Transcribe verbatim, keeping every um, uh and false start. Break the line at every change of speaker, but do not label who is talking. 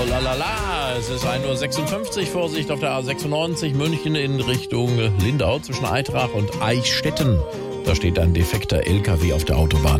la la la. Es ist ein Uhr sechsundfünfzig. Vorsicht auf der A sechsundneunzig München in Richtung Lindau zwischen Eitrach und Eichstätten. Da steht ein defekter L K W auf der Autobahn.